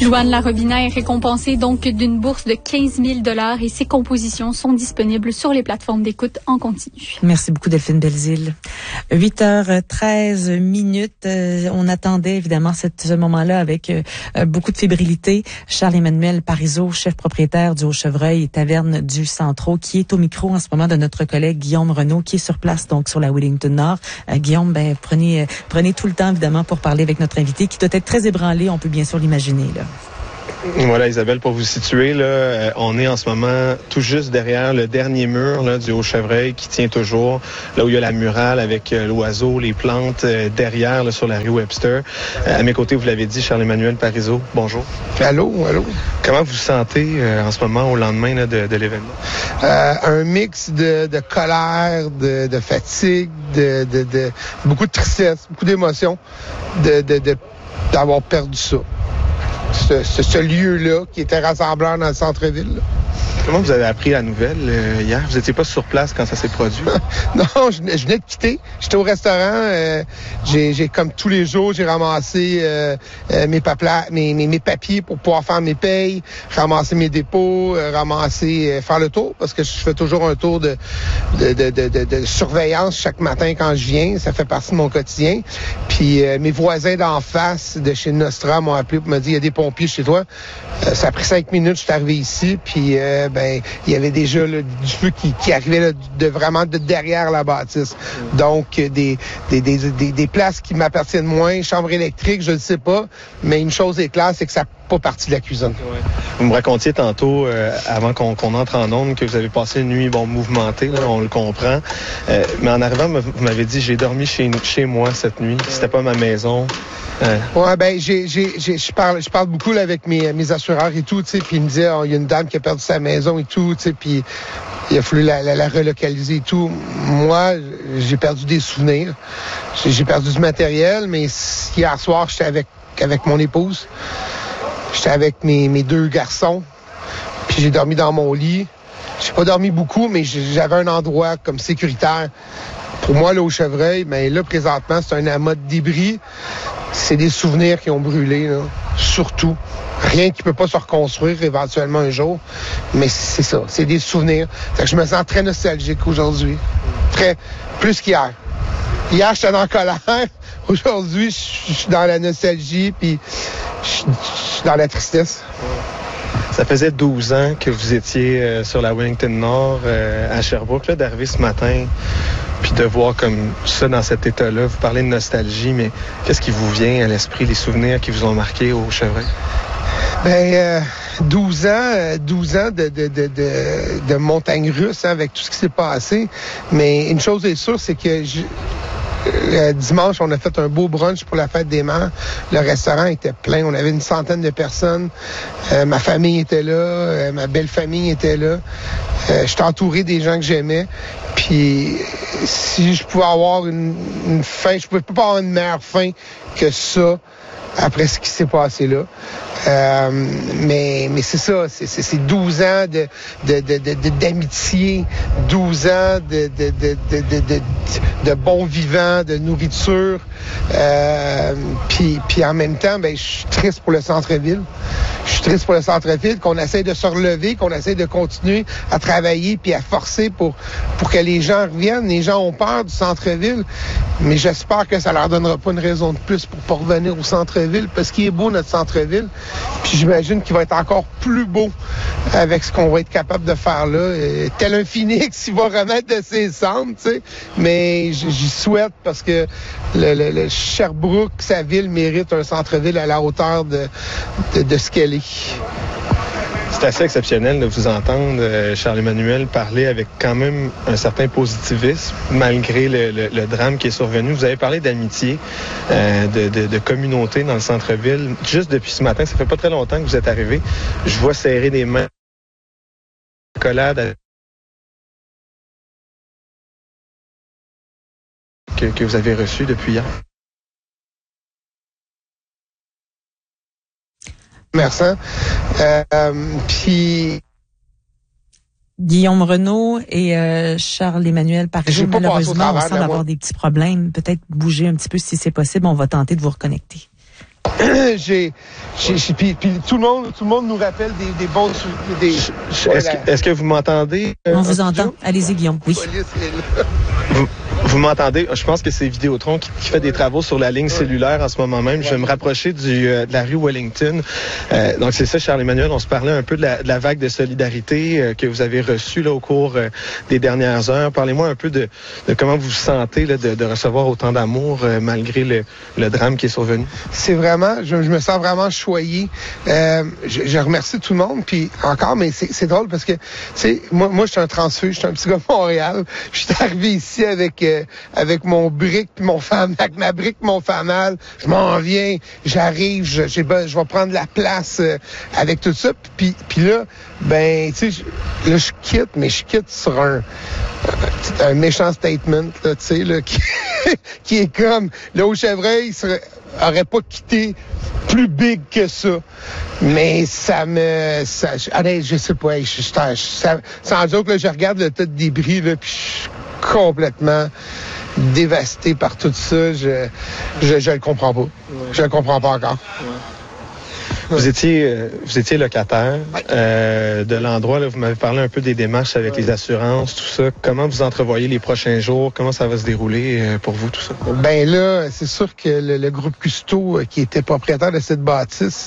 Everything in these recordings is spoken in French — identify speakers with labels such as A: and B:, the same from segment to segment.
A: Joanne Larobina est récompensée donc d'une bourse de 15 000 $ et ses compositions sont disponibles sur les plateformes d'écoute en continu.
B: Merci beaucoup Delphine Belzile. 8h13 minutes. On attendait évidemment ce moment-là avec beaucoup de fébrilité. Charles-Emmanuel Parizeau, chef propriétaire du Haut-Chevreuil et Taverne du Centreau, qui est au micro en ce moment de notre collègue Guillaume Renaud, qui est sur place donc sur la Wellington Nord. Guillaume, prenez tout le temps évidemment pour parler avec notre invité qui doit être très ébranlé, on peut bien sûr l'imaginer là.
C: Voilà Isabelle, pour vous situer, là, on est en ce moment tout juste derrière le dernier mur là, du Haut-Chevreuil qui tient toujours, là où il y a la murale avec l'oiseau, les plantes, derrière là, sur la rue Webster. À mes côtés, vous l'avez dit, Charles-Emmanuel Parizeau, bonjour.
D: Allô.
C: Comment vous vous sentez en ce moment au lendemain là, de l'événement?
D: Un mix de colère, de fatigue, de beaucoup de tristesse, beaucoup d'émotions, d'avoir perdu ça. Ce lieu-là qui était rassembleur dans le centre-ville. Là.
C: Comment vous avez appris la nouvelle hier? Vous n'étiez pas sur place quand ça s'est produit?
D: Non, je venais de quitter. J'étais au restaurant. J'ai comme tous les jours, j'ai ramassé mes papiers pour pouvoir faire mes payes, ramasser mes dépôts, faire le tour, parce que je fais toujours un tour de surveillance chaque matin quand je viens. Ça fait partie de mon quotidien. Puis mes voisins d'en face de chez Nostra m'ont appelé pour me dire il y a des pompiers chez toi. Ça a pris 5 minutes, je suis arrivé ici, puis il y avait déjà là, du feu qui arrivait là, de derrière la bâtisse. Donc des places qui m'appartiennent moins, chambre électrique, je ne sais pas, mais une chose est claire, c'est que ça n'a pas partie de la cuisine.
C: Ouais. Vous me racontiez tantôt, avant qu'on entre en ondes, que vous avez passé une nuit mouvementée, là, on le comprend. Mais en arrivant, vous m'avez dit, j'ai dormi chez moi cette nuit. C'était pas ma maison.
D: Ouais, je parle beaucoup là, avec mes assureurs et tout, tu sais, puis ils me disaient, il y a une dame qui a perdu sa maison et tout, tu sais, puis il a fallu la relocaliser et tout. Moi, j'ai perdu des souvenirs. J'ai perdu du matériel, mais hier soir, j'étais avec mon épouse. J'étais avec mes 2 garçons, puis j'ai dormi dans mon lit. J'ai pas dormi beaucoup, mais j'avais un endroit comme sécuritaire. Pour moi, là, au Chevreuil, mais là, présentement, c'est un amas de débris. C'est des souvenirs qui ont brûlé, là. Surtout. Rien qui peut pas se reconstruire éventuellement un jour. Mais c'est ça, c'est des souvenirs. Fait que je me sens très nostalgique aujourd'hui. Plus qu'hier. Hier, j'étais dans la colère. Aujourd'hui, je suis dans la nostalgie, puis je suis dans la tristesse.
C: Ça faisait 12 ans que vous étiez sur la Wellington Nord à Sherbrooke, là, d'arriver ce matin, puis de voir comme ça dans cet état-là. Vous parlez de nostalgie, mais qu'est-ce qui vous vient à l'esprit, les souvenirs qui vous ont marqué au Chevreuil?
D: 12 ans de montagne russe, hein, avec tout ce qui s'est passé. Mais une chose est sûre, c'est que dimanche, on a fait un beau brunch pour la fête des mères. Le restaurant était plein. On avait une centaine de personnes. Ma famille était là. Ma belle famille était là. J'étais entouré des gens que j'aimais. Puis, si je pouvais avoir une fin, je pouvais pas avoir une meilleure fin que ça après ce qui s'est passé là. Mais c'est ça, c'est 12 ans d'amitié, 12 ans de bon vivant, de nourriture. Puis en même temps, je suis triste pour le centre-ville. Je suis triste pour le centre-ville, qu'on essaie de se relever, qu'on essaie de continuer à travailler puis à forcer pour que les gens reviennent. Les gens ont peur du centre-ville, mais j'espère que ça leur donnera pas une raison de plus pour pas revenir au centre-ville, parce qu'il est beau, notre centre-ville. Puis j'imagine qu'il va être encore plus beau avec ce qu'on va être capable de faire là. Tel un phénix, il va remettre de ses cendres, tu sais. Mais j'y souhaite, parce que le Sherbrooke, sa ville, mérite un centre-ville à la hauteur de ce qu'elle est.
C: C'est assez exceptionnel de vous entendre, Charles-Emmanuel, parler avec quand même un certain positivisme, malgré le drame qui est survenu. Vous avez parlé d'amitié, de communauté dans le centre-ville. Juste depuis ce matin, ça fait pas très longtemps que vous êtes arrivé. Je vois serrer des mains, accolade que vous avez reçu depuis hier.
D: Merci. Puis
B: Guillaume Renaud et Charles-Emmanuel Parizeau, malheureusement, on semble avoir des petits problèmes. Peut-être bouger un petit peu si c'est possible. On va tenter de vous reconnecter.
D: Puis tout le monde nous rappelle des bons
C: Est-ce que vous m'entendez?
B: On vous entend. Allez-y, Guillaume. Oui.
C: Vous m'entendez? Je pense que c'est Vidéotron qui fait des travaux sur la ligne cellulaire en ce moment même. Je vais me rapprocher de la rue Wellington. Donc c'est ça, Charles-Emmanuel, on se parlait un peu de la vague de solidarité que vous avez reçue là, au cours des dernières heures. Parlez-moi un peu de comment vous vous sentez là, de recevoir autant d'amour malgré le drame qui est survenu.
D: C'est vraiment, je me sens vraiment choyé. Je remercie tout le monde. Puis encore, mais c'est drôle parce que, tu sais, moi je suis un transfuge, je suis un petit gars de Montréal. Je suis arrivé ici avec mon brick puis mon fanal, avec ma brique mon fanal. Je m'en viens, j'arrive, je vais prendre la place avec tout ça. Puis là, ben, tu sais, là je quitte sur un méchant statement, là, tu sais, là, qui est comme, là au Chevreuil, aurait pas quitté plus big que ça. Mais allez, je sais pas, sans joke, là, je regarde le tas de débris, là, puis je suis complètement dévasté par tout ça. Je le comprends pas. Ouais. Je le comprends pas encore. Ouais.
C: Vous étiez locataire de l'endroit. Là, vous m'avez parlé un peu des démarches avec les assurances, tout ça. Comment vous entrevoyez les prochains jours? Comment ça va se dérouler pour vous, tout ça?
D: Ben là, c'est sûr que le groupe Custo, qui était propriétaire de cette bâtisse,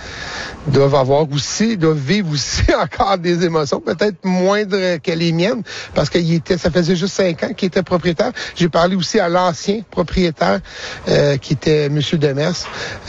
D: doivent vivre aussi encore des émotions, peut-être moindres que les miennes, parce que ça faisait juste 5 ans qu'il était propriétaire. J'ai parlé aussi à l'ancien propriétaire, qui était M. Demers.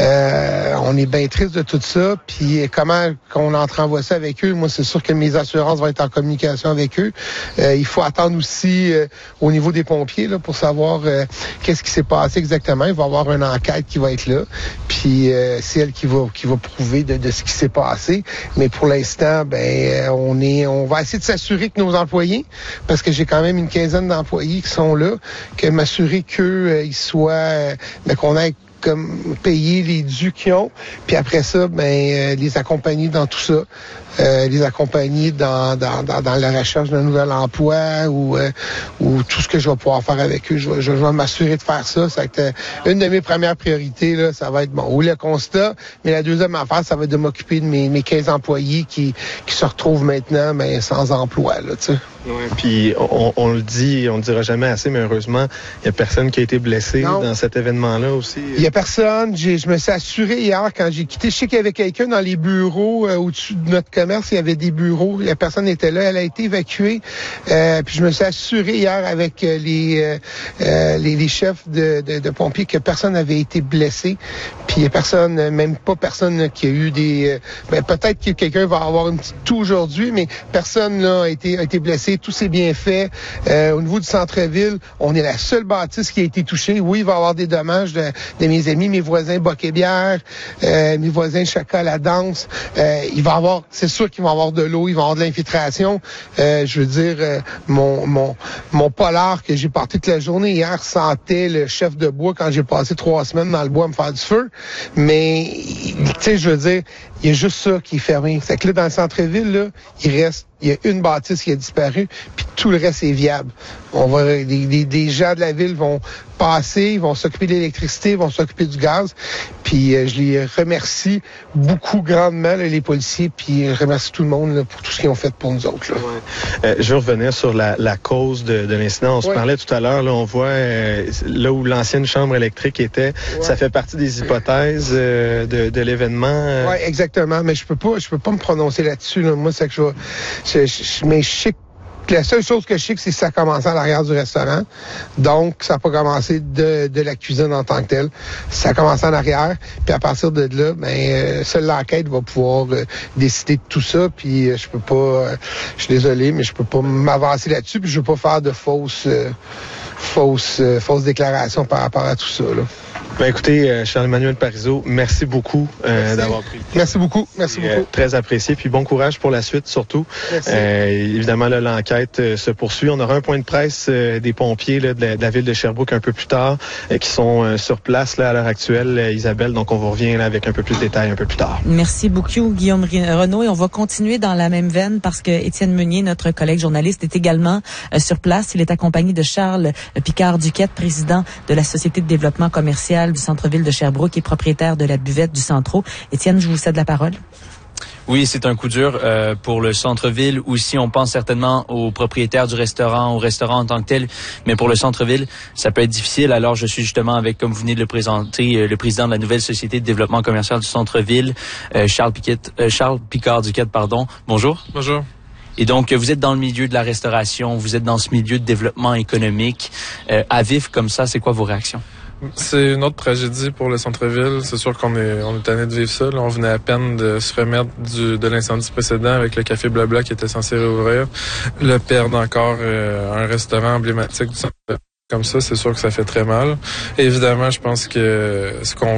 D: On est bien triste de tout ça, puis comment qu'on entrevoie ça avec eux. Moi, c'est sûr que mes assurances vont être en communication avec eux. Il faut attendre aussi au niveau des pompiers là, pour savoir qu'est-ce qui s'est passé exactement. Il va y avoir une enquête qui va être là, puis c'est elle qui va prouver de ce qui s'est passé. Mais pour l'instant, ben on va essayer de s'assurer que nos employés, parce que j'ai quand même une quinzaine d'employés qui sont là, que m'assurer qu'eux ils soient, qu'on ait comme payer les dus qu'ils ont, puis après ça, ben les accompagner dans tout ça, les accompagner dans la recherche d'un nouvel emploi ou tout ce que je vais pouvoir faire avec eux. Je vais m'assurer de faire ça. Ça va être une de mes premières priorités, là, ça va être le constat, mais la deuxième affaire, ça va être de m'occuper de mes 15 employés qui se retrouvent maintenant sans emploi, là, tu sais.
C: Ouais, puis on le dit, on le dira jamais assez, mais heureusement, il y a personne qui a été blessé dans cet événement-là aussi.
D: Il y a personne. Je me suis assuré hier quand j'ai quitté. Je sais qu'il y avait quelqu'un dans les bureaux au-dessus de notre commerce. Il y avait des bureaux. La personne était là. Elle a été évacuée. Puis je me suis assuré hier avec les chefs de pompiers que personne n'avait été blessé. Puis il y a personne, même pas personne qui a eu des. Peut-être que quelqu'un va avoir une petite toux aujourd'hui, mais personne là a été blessé. Tout s'est bien fait. Au niveau du centre-ville, on est la seule bâtisse qui a été touchée. Oui, il va y avoir des dommages de mes amis, mes voisins Boc-et-Bière, mes voisins Chocolat-Danse. Il va y avoir, c'est sûr qu'il va y avoir de l'eau, il va y avoir de l'infiltration. Je veux dire, mon polar que j'ai porté toute la journée hier sentait le chef de bois quand j'ai passé 3 semaines dans le bois à me faire du feu. Mais, tu sais, je veux dire, il y a juste ça qui est fermé. C'est que là, dans le centre-ville, là, il y a une bâtisse qui a disparu, puis tout le reste est viable. Des gens de la ville vont passer, ils vont s'occuper de l'électricité, ils vont s'occuper du gaz. Puis je les remercie beaucoup grandement, là, les policiers, puis je remercie tout le monde là, pour tout ce qu'ils ont fait pour nous autres. Là.
C: Ouais. Je veux revenir sur la cause de l'incident. On se parlait tout à l'heure, là, on voit là où l'ancienne chambre électrique était, ça fait partie des hypothèses de l'événement.
D: Oui, exactement, mais je peux pas me prononcer là-dessus. Là. Moi, c'est que mais je sais que la seule chose que je sais, c'est que ça a commencé à l'arrière du restaurant. Donc, ça n'a pas commencé de la cuisine en tant que telle. Ça a commencé en arrière. Puis à partir de là, seule l'enquête va pouvoir décider de tout ça. Puis je peux pas... je suis désolé, mais je peux pas m'avancer là-dessus. Puis je veux pas faire de fausses déclarations par rapport à tout ça, là.
C: Écoutez, Charles-Emmanuel Parizeau, merci beaucoup d'avoir pris.
D: Merci beaucoup.
C: Très apprécié. Puis bon courage pour la suite, surtout.
D: Merci.
C: Évidemment, là, l'enquête se poursuit. On aura un point de presse des pompiers là, de la ville de Sherbrooke un peu plus tard, qui sont sur place là, à l'heure actuelle, Isabelle. Donc, on vous revient là, avec un peu plus de détails un peu plus tard.
B: Merci beaucoup, Guillaume Renaud. Et on va continuer dans la même veine parce que Étienne Meunier, notre collègue journaliste, est également sur place. Il est accompagné de Charles Picard-Duquette, président de la Société de développement commercial commercial du centre-ville de Sherbrooke et propriétaire de la buvette du Centro. Étienne, je vous cède la parole.
E: Oui, c'est un coup dur pour le centre-ville. Aussi, on pense certainement aux propriétaires du restaurant, au restaurant en tant que tel. Mais pour le centre-ville, ça peut être difficile. Alors, je suis justement avec, comme vous venez de le présenter, le président de la nouvelle société de développement commercial du centre-ville, Charles Picard-Duquette, pardon. Bonjour.
F: Bonjour.
E: Et donc, vous êtes dans le milieu de la restauration, vous êtes dans ce milieu de développement économique. À vif comme ça, c'est quoi vos réactions?
F: C'est une autre tragédie pour le centre-ville. C'est sûr qu'on est tanné de vivre ça. Là, on venait à peine de se remettre de l'incendie précédent avec le Café Blabla qui était censé réouvrir. Le perdre encore un restaurant emblématique du centre-ville comme ça, c'est sûr que ça fait très mal. Et évidemment, je pense que ce qu'on